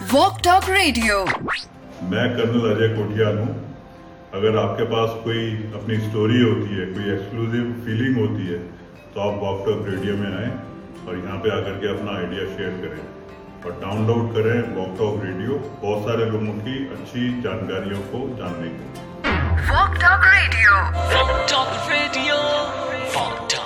Walk talk radio. मैं colonel Ajay Kotiyal हूँ। अगर आपके पास कोई अपनी स्टोरी होती है, कोई एक्सक्लूसिव फीलिंग होती है, तो आप वॉक टॉक रेडियो में आएँ और यहाँ पे आकर के अपना आइडिया शेयर करें और डाउनलोड करें वॉक टॉक रेडियो, बहुत सारे लोगों की अच्छी जानकारियों को जानने को। Walk talk radio. Walk talk radio. Walk